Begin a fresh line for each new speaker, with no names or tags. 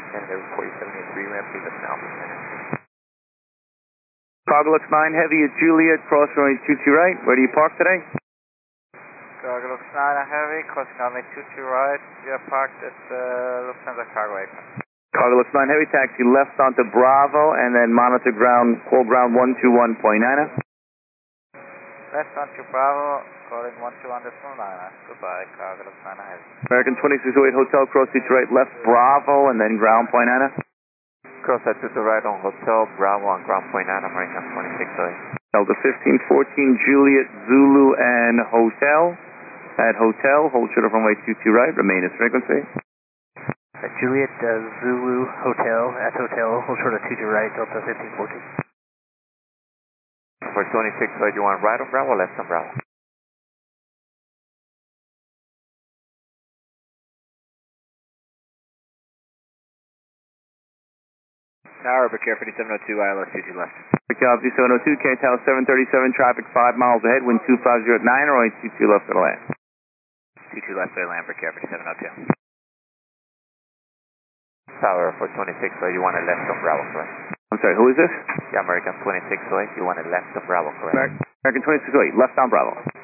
And there 4783 ramp, leave us now.
Cargo looks 9 heavy at Juliet, cross runway 22 right. Where do you park today?
Cargo looks 9 heavy, crossing runway 22 right. We are parked at Lufthansa Cargo apron.
Cargo looks 9 heavy, taxi left onto Bravo, and then monitor ground, call ground 121.9.
Left onto Bravo, calling 121.9. Goodbye, Cargo looks 9 heavy.
American 2608 Hotel, cross 22 right, left Bravo, and then ground point 9.
Cross that to the right on Hotel Bravo on ground point 9, American 2608.
Delta 1514 Juliet, Zulu, and Hotel. At Hotel, hold short of runway 22 right, remain as frequency.
Juliet, Zulu, Hotel, at Hotel, hold short of 22 right, Delta 1514.
For 2608, you want right on Bravo or left on Bravo?
Tower, Air 5702, ILS 22 left.
Job 2702, K Tower 737, traffic 5 miles ahead, wind 2509, runway 22 left for the land.
22 left for the land, Air 5702.
Tower for 2608, you want a left on Bravo, correct?
I'm sorry, who is this?
Yeah, American 2608, you want a left on Bravo, correct?
American 2608, left on Bravo.